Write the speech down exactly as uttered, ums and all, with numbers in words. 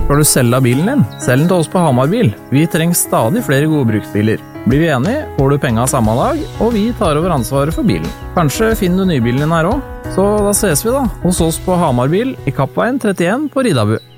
Skal du selge bilen din? Selg den til oss på Hamar Bil. Vi trenger stadig flere gode bruksbiler. Blir vi enige, får du penga samme dag, og vi tar over ansvaret for bilen. Kanskje finner du nybilen din her også? Så da ses vi da, hos oss på Hamar Bil i Kappveien trettien på Ridabu.